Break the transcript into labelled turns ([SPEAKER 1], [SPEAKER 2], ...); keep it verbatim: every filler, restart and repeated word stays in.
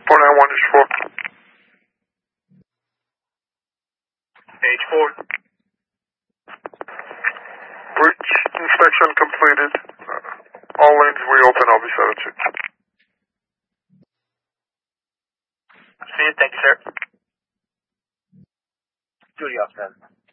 [SPEAKER 1] four nine one is four.
[SPEAKER 2] Page four.
[SPEAKER 1] Bridge inspection completed. Uh, all lanes reopen, I'll be seven two.
[SPEAKER 2] See you, thank you, sir. Duty off, seven.